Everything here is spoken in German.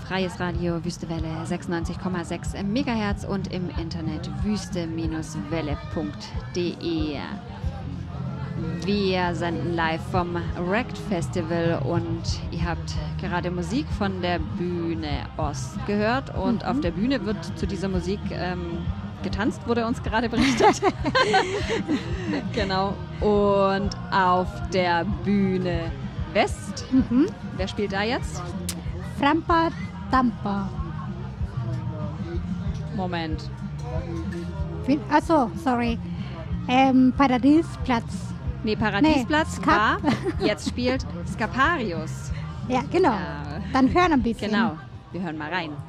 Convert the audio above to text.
Freies Radio, Wüstewelle 96,6 MHz und im Internet wüste-welle.de. Wir senden live vom Wrecked Festival und ihr habt gerade Musik von der Bühne Ost gehört und auf der Bühne wird zu dieser Musik getanzt, wurde uns gerade berichtet. Genau. Und auf der Bühne West, wer spielt da jetzt? Frampa Tampa. Moment. Achso, sorry. Paradiesplatz. Nee, Paradiesplatz Nee, war, jetzt spielt Scaparius. Ja, genau. Dann hören ein bisschen. Genau, wir hören mal rein.